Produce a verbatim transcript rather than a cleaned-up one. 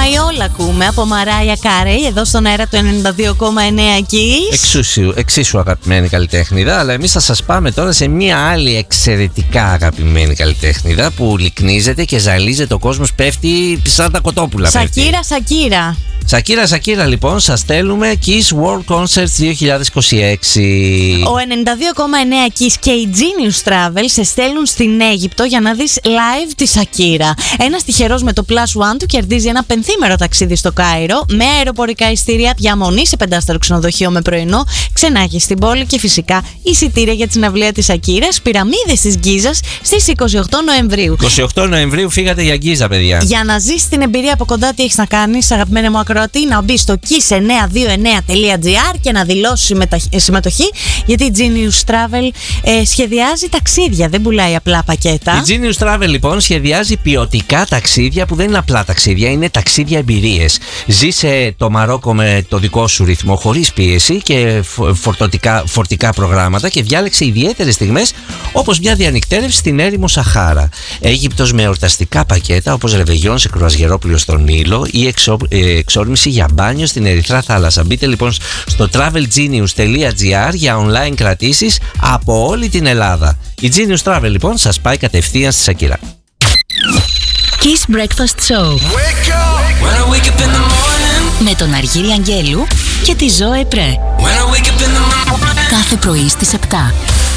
My All ακούμε από Μαράια Κάρεϊ εδώ στον αέρα του ενενήντα δύο κόμμα εννέα Kiss. Εξίσου, εξίσου αγαπημένη καλλιτέχνηδα, αλλά εμείς θα σας πάμε τώρα σε μια άλλη εξαιρετικά αγαπημένη καλλιτέχνηδα που λυκνίζεται και ζαλίζεται, ο κόσμος πέφτει σαν τα κοτόπουλα. Σακύρα, Σακύρα. Σακύρα, Σακύρα, λοιπόν, σας στέλνουμε Kiss World Concerts δύο χιλιάδες είκοσι έξι. Ο ενενήντα δύο κόμμα εννέα Kiss και η Genius Travel σε στέλνουν στην Αίγυπτο για να δεις live τη Σακύρα. Ένας τυχερός με το Plus One του κερδίζει ένα πενθήμερο ταξίδι στο Κάιρο με αεροπορικά ειστήρια, διαμονή σε πεντάστερο ξενοδοχείο με πρωινό, ξενάγη στην πόλη και φυσικά εισιτήρια για τη συναυλία της Σακύρας, πυραμίδες της Γκίζας στις είκοσι οκτώ Νοεμβρίου. είκοσι οκτώ Νοεμβρίου φύγατε για Γκίζα, παιδιά. Για να ζεις την εμπειρία από κοντά, τι έχεις να κάνεις, αγαπημένη μου ακροατή? Να μπει στο kiss εννιακόσια είκοσι εννέα τελεία τζι άρ και να δηλώσει συμμετοχή, γιατί η Genius Travel ε, σχεδιάζει ταξίδια, δεν πουλάει απλά πακέτα. Η Genius Travel λοιπόν σχεδιάζει ποιοτικά ταξίδια που δεν είναι απλά ταξίδια, είναι ταξίδια εμπειρίες. Ζήσε το Μαρόκο με το δικό σου ρυθμό, χωρίς πίεση και φορτωτικά, φορτικά προγράμματα, και διάλεξε ιδιαίτερες στιγμές όπως μια διανυκτέρευση στην έρημο Σαχάρα. Αίγυπτος με εορταστικά πακέτα όπως ρεβεγιόν σε κρουαζιερόπλοιο στον Νείλο ή εξο, ε, εξόρμηση για μπάνιο στην Ερυθρά Θάλασσα. Μπείτε λοιπόν στο travel genius τελεία τζι άρ για online κρατήσεις από όλη την Ελλάδα. Η Genius Travel λοιπόν σας πάει κατευθείαν στη Σακύρα. Kiss Breakfast Show. Wake up. When I wake up in the morning. Με τον Αργύρη Αγγέλου και τη Ζώε Πρέ. When I wake up in the morning. Κάθε πρωί στις επτά.